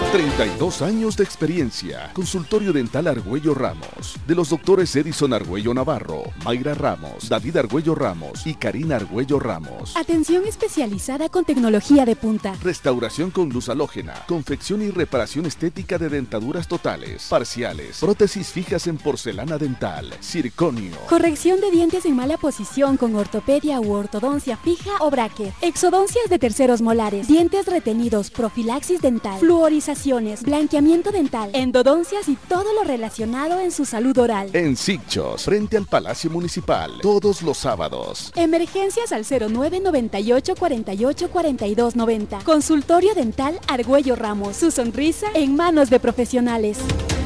32 años de experiencia. Consultorio Dental Argüello Ramos. De los doctores Edison Argüello Navarro, Mayra Ramos, David Argüello Ramos y Karina Argüello Ramos. Atención especializada con tecnología de punta. Restauración con luz halógena. Confección y reparación estética de dentaduras totales, parciales, prótesis fijas en porcelana dental, circonio. Corrección de dientes en mala posición con ortopedia u ortodoncia fija o bracket. Exodoncias de terceros molares. Dientes retenidos. Profilaxis dental. Fluorización. Blanqueamiento dental, endodoncias y todo lo relacionado en su salud oral. En Sitchos, frente al Palacio Municipal, todos los sábados. Emergencias al 0998 48 42 90. Consultorio Dental Argüello Ramos. Su sonrisa en manos de profesionales.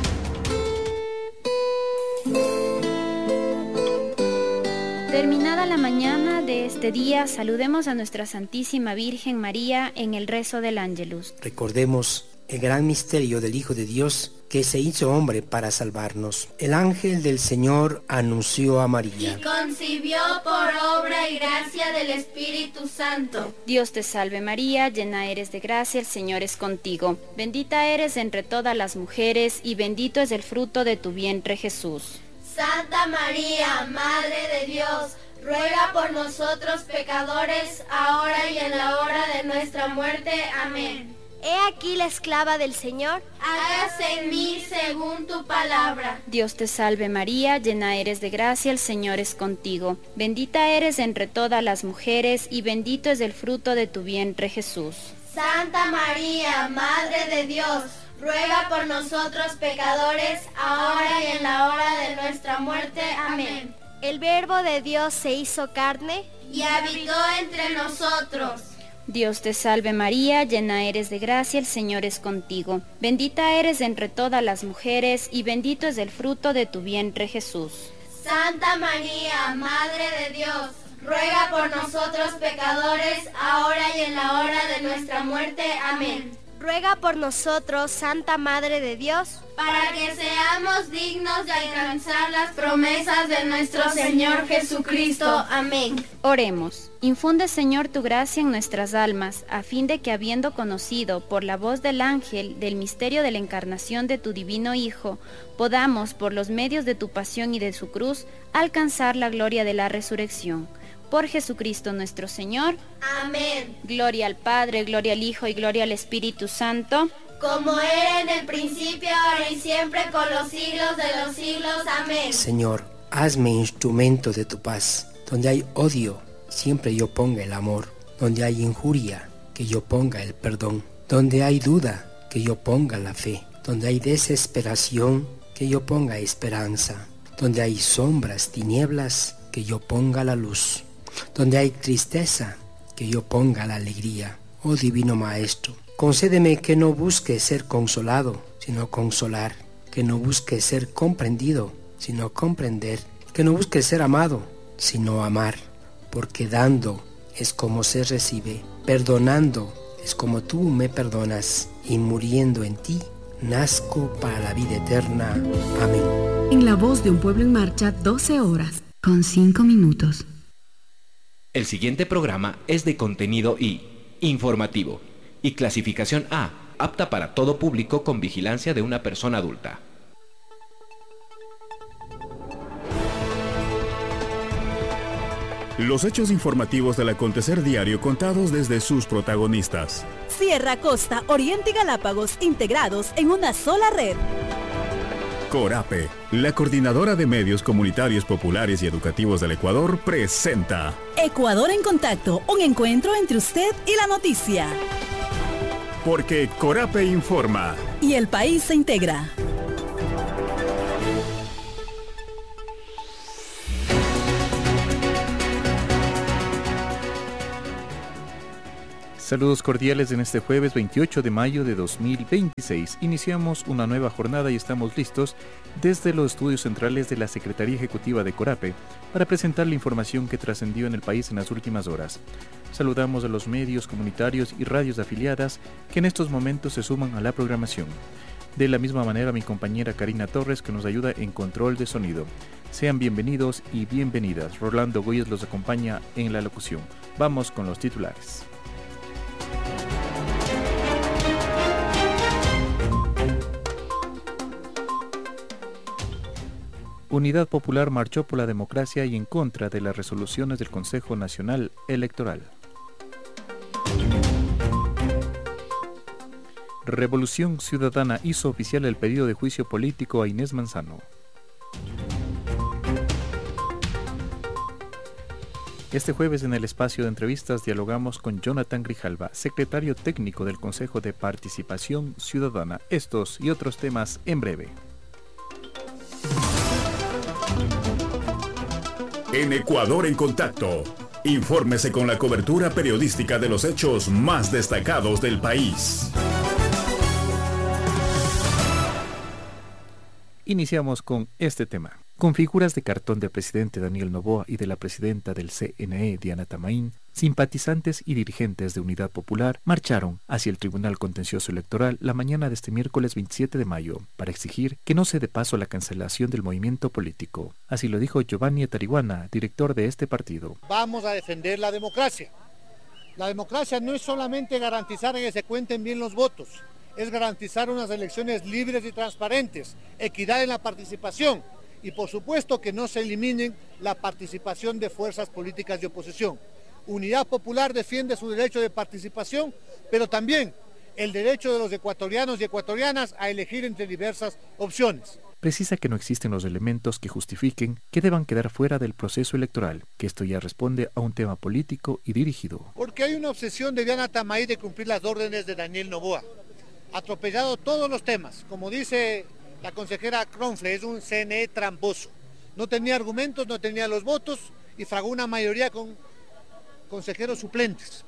Terminada la mañana de este día, saludemos a nuestra Santísima Virgen María en el rezo del Ángelus. Recordemos el gran misterio del Hijo de Dios que se hizo hombre para salvarnos. El ángel del Señor anunció a María. Y concibió por obra y gracia del Espíritu Santo. Dios te salve María, llena eres de gracia, el Señor es contigo. Bendita eres entre todas las mujeres y bendito es el fruto de tu vientre Jesús. Santa María, Madre de Dios, ruega por nosotros pecadores, ahora y en la hora de nuestra muerte. Amén. He aquí la esclava del Señor. Hágase en mí según tu palabra. Dios te salve María, llena eres de gracia, el Señor es contigo. Bendita eres entre todas las mujeres y bendito es el fruto de tu vientre Jesús. Santa María, Madre de Dios, ruega por nosotros pecadores, ahora y en la hora de nuestra muerte. Amén. El Verbo de Dios se hizo carne y habitó entre nosotros. Dios te salve María, llena eres de gracia, el Señor es contigo. Bendita eres entre todas las mujeres y bendito es el fruto de tu vientre Jesús. Santa María, Madre de Dios, ruega por nosotros pecadores, ahora y en la hora de nuestra muerte. Amén. Ruega por nosotros, Santa Madre de Dios, para que seamos dignos de alcanzar las promesas de nuestro Señor Jesucristo. Amén. Oremos. Infunde, Señor, tu gracia en nuestras almas, a fin de que, habiendo conocido por la voz del ángel del misterio de la encarnación de tu divino Hijo, podamos, por los medios de tu pasión y de su cruz, alcanzar la gloria de la resurrección. Por Jesucristo nuestro Señor. Amén. Gloria al Padre, gloria al Hijo y gloria al Espíritu Santo. Como era en el principio, ahora y siempre, con los siglos de los siglos. Amén. Señor, hazme instrumento de tu paz. Donde hay odio, siempre yo ponga el amor. Donde hay injuria, que yo ponga el perdón. Donde hay duda, que yo ponga la fe. Donde hay desesperación, que yo ponga esperanza. Donde hay sombras, tinieblas, que yo ponga la luz. Donde hay tristeza, que yo ponga la alegría. Oh Divino Maestro, concédeme que no busque ser consolado, sino consolar. Que no busque ser comprendido, sino comprender. Que no busque ser amado, sino amar. Porque dando es como se recibe, perdonando es como tú me perdonas, y muriendo en ti, nazco para la vida eterna. Amén. En La Voz de un Pueblo en Marcha, 12 horas, con 5 minutos. El siguiente programa es de contenido I, informativo, y clasificación A, apta para todo público con vigilancia de una persona adulta. Los hechos informativos del acontecer diario contados desde sus protagonistas. Sierra, Costa, Oriente y Galápagos integrados en una sola red. Corape, la coordinadora de medios comunitarios populares y educativos del Ecuador, presenta Ecuador en Contacto, un encuentro entre usted y la noticia. Porque Corape informa. Y el país se integra. Saludos cordiales en este jueves 28 de mayo de 2026. Iniciamos una nueva jornada y estamos listos desde los estudios centrales de la Secretaría Ejecutiva de Corape para presentar la información que trascendió en el país en las últimas horas. Saludamos a los medios comunitarios y radios afiliadas que en estos momentos se suman a la programación. De la misma manera, mi compañera Karina Torres, que nos ayuda en control de sonido. Sean bienvenidos y bienvenidas. Rolando Goyes los acompaña en la locución. Vamos con los titulares. Unidad Popular marchó por la democracia y en contra de las resoluciones del Consejo Nacional Electoral. Revolución Ciudadana hizo oficial el pedido de juicio político a Inés Manzano. Este jueves en el espacio de entrevistas dialogamos con Jonathan Grijalva, secretario técnico del Consejo de Participación Ciudadana. Estos y otros temas en breve. En Ecuador en Contacto, infórmese con la cobertura periodística de los hechos más destacados del país. Iniciamos con este tema. Con figuras de cartón del presidente Daniel Noboa y de la presidenta del CNE, Diana Tamaín, simpatizantes y dirigentes de Unidad Popular marcharon hacia el Tribunal Contencioso Electoral la mañana de este miércoles 27 de mayo para exigir que no se dé paso a la cancelación del movimiento político. Así lo dijo Giovanni Etariguana, director de este partido. Vamos a defender la democracia. La democracia no es solamente garantizar que se cuenten bien los votos, es garantizar unas elecciones libres y transparentes, equidad en la participación y por supuesto que no se eliminen la participación de fuerzas políticas de oposición. Unidad Popular defiende su derecho de participación, pero también el derecho de los ecuatorianos y ecuatorianas a elegir entre diversas opciones. Precisa que no existen los elementos que justifiquen que deban quedar fuera del proceso electoral, que esto ya responde a un tema político y dirigido. Porque hay una obsesión de Diana Tamaí de cumplir las órdenes de Daniel Noboa. Atropellado todos los temas, como dice la consejera Kronfle, es un CNE tramposo. No tenía argumentos, no tenía los votos y fragó una mayoría con consejeros suplentes.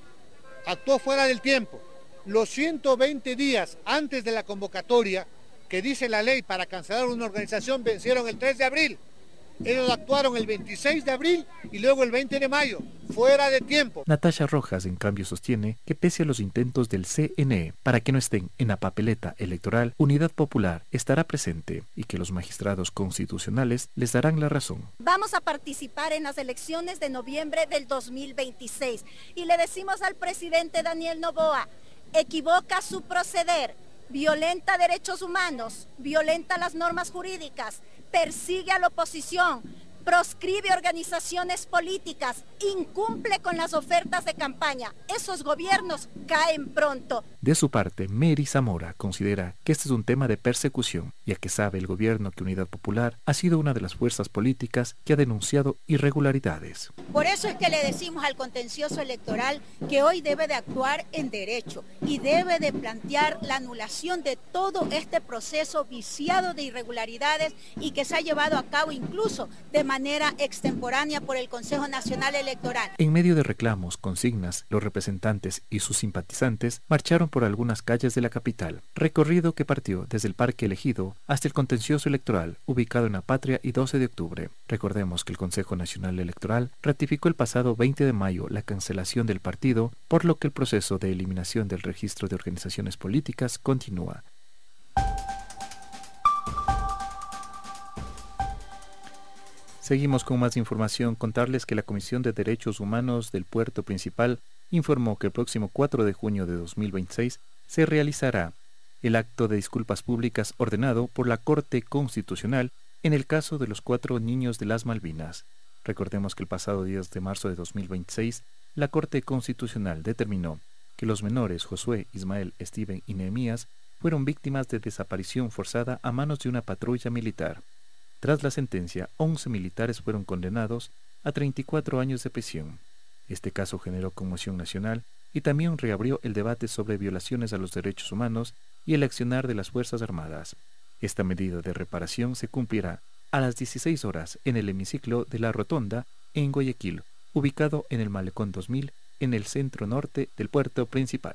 Actuó fuera del tiempo. Los 120 días antes de la convocatoria que dice la ley para cancelar una organización vencieron el 3 de abril. Ellos actuaron el 26 de abril y luego el 20 de mayo, fuera de tiempo. Natasha Rojas, en cambio, sostiene que pese a los intentos del CNE para que no estén en la papeleta electoral, Unidad Popular estará presente y que los magistrados constitucionales les darán la razón. Vamos a participar en las elecciones de noviembre del 2026 y le decimos al presidente Daniel Noboa, equivoca su proceder, violenta derechos humanos, violenta las normas jurídicas, persigue a la oposición, proscribe organizaciones políticas, incumple con las ofertas de campaña. Esos gobiernos caen pronto. De su parte, Mary Zamora considera que este es un tema de persecución, ya que sabe el gobierno que Unidad Popular ha sido una de las fuerzas políticas que ha denunciado irregularidades. Por eso es que le decimos al contencioso electoral que hoy debe de actuar en derecho y debe de plantear la anulación de todo este proceso viciado de irregularidades y que se ha llevado a cabo incluso de manera extemporánea por el Consejo Nacional Electoral. En medio de reclamos, consignas, los representantes y sus simpatizantes marcharon por algunas calles de la capital, recorrido que partió desde el Parque Elegido hasta el contencioso electoral, ubicado en La Patria y 12 de octubre. Recordemos que el Consejo Nacional Electoral ratificó el pasado 20 de mayo la cancelación del partido, por lo que el proceso de eliminación del registro de organizaciones políticas continúa. Seguimos con más información. Contarles que la Comisión de Derechos Humanos del Puerto Principal informó que el próximo 4 de junio de 2026 se realizará el acto de disculpas públicas ordenado por la Corte Constitucional en el caso de los 4 niños de las Malvinas. Recordemos que el pasado 10 de marzo de 2026, la Corte Constitucional determinó que los menores Josué, Ismael, Steven y Nehemías fueron víctimas de desaparición forzada a manos de una patrulla militar. Tras la sentencia, 11 militares fueron condenados a 34 años de prisión. Este caso generó conmoción nacional y también reabrió el debate sobre violaciones a los derechos humanos y el accionar de las Fuerzas Armadas. Esta medida de reparación se cumplirá a las 16 horas en el hemiciclo de La Rotonda, en Guayaquil, ubicado en el Malecón 2000, en el centro norte del puerto principal.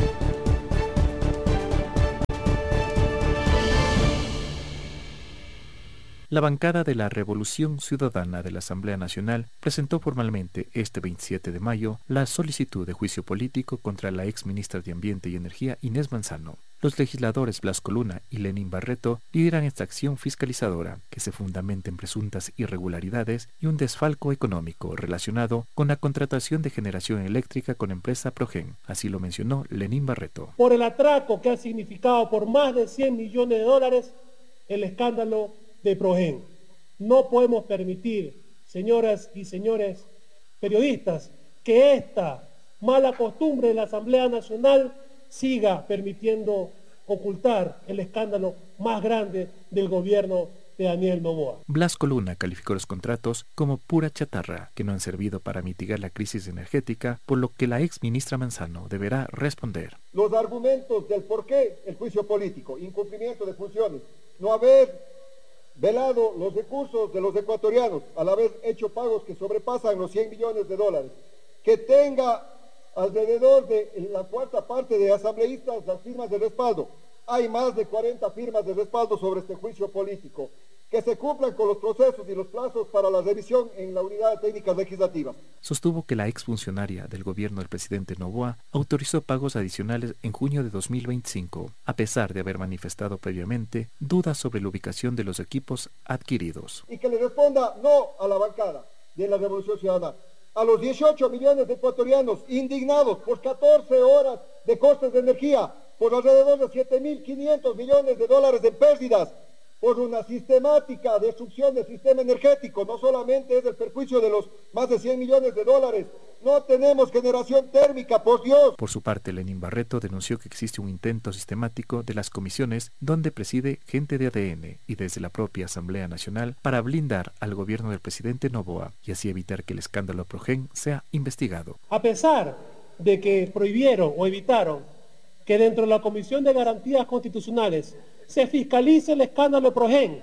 La bancada de la Revolución Ciudadana de la Asamblea Nacional presentó formalmente este 27 de mayo la solicitud de juicio político contra la ex ministra de Ambiente y Energía Inés Manzano. Los legisladores Blasco Luna y Lenín Barreto lideran esta acción fiscalizadora que se fundamenta en presuntas irregularidades y un desfalco económico relacionado con la contratación de generación eléctrica con empresa Progen. Así lo mencionó Lenín Barreto. Por el atraco que ha significado por más de $100 millones el escándalo de Progen. No podemos permitir, señoras y señores periodistas, que esta mala costumbre de la Asamblea Nacional siga permitiendo ocultar el escándalo más grande del gobierno de Daniel Noboa. Blasco Luna calificó los contratos como pura chatarra, que no han servido para mitigar la crisis energética, por lo que la ex ministra Manzano deberá responder. Los argumentos del por qué el juicio político, incumplimiento de funciones, no haber velado los recursos de los ecuatorianos al haber hecho pagos que sobrepasan los 100 millones de dólares, que tenga alrededor de la cuarta parte de asambleístas las firmas de respaldo. Hay más de 40 firmas de respaldo sobre este juicio político. Que se cumplan con los procesos y los plazos para la revisión en la unidad de técnicas legislativas. Sostuvo que la exfuncionaria del gobierno del presidente Noboa autorizó pagos adicionales en junio de 2025, a pesar de haber manifestado previamente dudas sobre la ubicación de los equipos adquiridos. Y que le responda no a la bancada de la Revolución Ciudadana, a los 18 millones de ecuatorianos indignados por 14 horas de costes de energía, por alrededor de 7.500 millones de dólares en pérdidas, por una sistemática destrucción del sistema energético. No solamente es el perjuicio de los más de 100 millones de dólares, no tenemos generación térmica, por Dios. Por su parte, Lenín Barreto denunció que existe un intento sistemático de las comisiones donde preside gente de ADN y desde la propia Asamblea Nacional para blindar al gobierno del presidente Noboa y así evitar que el escándalo Progen sea investigado. A pesar de que prohibieron o evitaron que dentro de la Comisión de Garantías Constitucionales se fiscalice el escándalo Progen,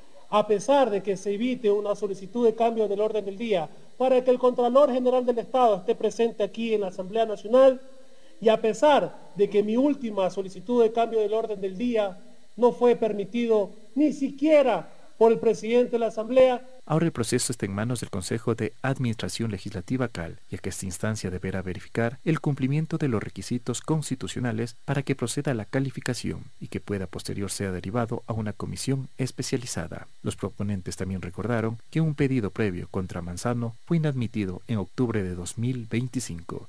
a pesar de que se evite una solicitud de cambio del orden del día para que el Contralor General del Estado esté presente aquí en la Asamblea Nacional, y a pesar de que mi última solicitud de cambio del orden del día no fue permitido ni siquiera por el presidente de la Asamblea. Ahora el proceso está en manos del Consejo de Administración Legislativa CAL, ya que esta instancia deberá verificar el cumplimiento de los requisitos constitucionales para que proceda a la calificación y que pueda posterior sea derivado a una comisión especializada. Los proponentes también recordaron que un pedido previo contra Manzano fue inadmitido en octubre de 2025.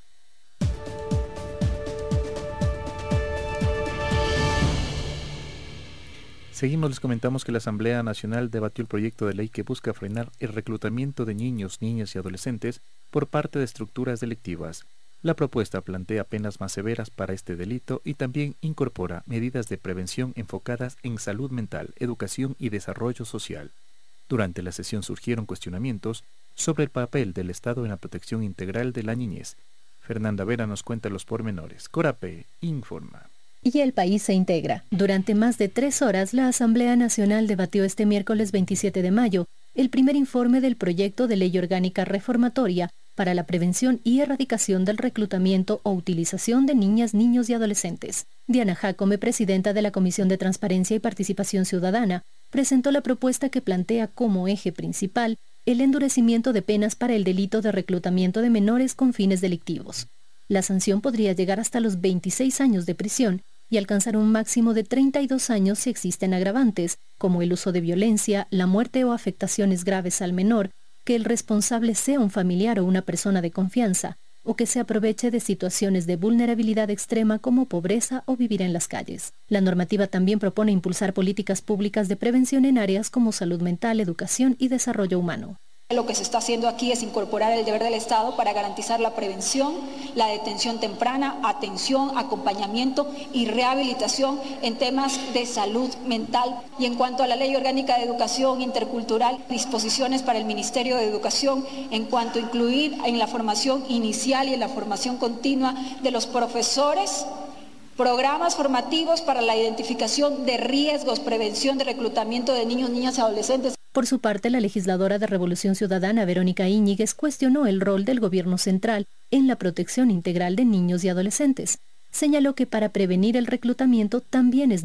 Seguimos, les comentamos que la Asamblea Nacional debatió el proyecto de ley que busca frenar el reclutamiento de niños, niñas y adolescentes por parte de estructuras delictivas. La propuesta plantea penas más severas para este delito y también incorpora medidas de prevención enfocadas en salud mental, educación y desarrollo social. Durante la sesión surgieron cuestionamientos sobre el papel del Estado en la protección integral de la niñez. Fernanda Vera nos cuenta los pormenores. Corape informa. Y el país se integra. Durante más de 3 horas, la Asamblea Nacional debatió este miércoles 27 de mayo el primer informe del proyecto de ley orgánica reformatoria para la prevención y erradicación del reclutamiento o utilización de niñas, niños y adolescentes. Diana Jacome, presidenta de la Comisión de Transparencia y Participación Ciudadana, presentó la propuesta que plantea como eje principal el endurecimiento de penas para el delito de reclutamiento de menores con fines delictivos. La sanción podría llegar hasta los 26 años de prisión y alcanzar un máximo de 32 años si existen agravantes, como el uso de violencia, la muerte o afectaciones graves al menor, que el responsable sea un familiar o una persona de confianza, o que se aproveche de situaciones de vulnerabilidad extrema como pobreza o vivir en las calles. La normativa también propone impulsar políticas públicas de prevención en áreas como salud mental, educación y desarrollo humano. Lo que se está haciendo aquí es incorporar el deber del Estado para garantizar la prevención, la detención temprana, atención, acompañamiento y rehabilitación en temas de salud mental. Y en cuanto a la Ley Orgánica de Educación Intercultural, disposiciones para el Ministerio de Educación en cuanto a incluir en la formación inicial y en la formación continua de los profesores programas formativos para la identificación de riesgos, prevención de reclutamiento de niños, niñas y adolescentes. Por su parte, la legisladora de Revolución Ciudadana, Verónica Íñiguez, cuestionó el rol del gobierno central en la protección integral de niños y adolescentes. Señaló que para prevenir el reclutamiento también es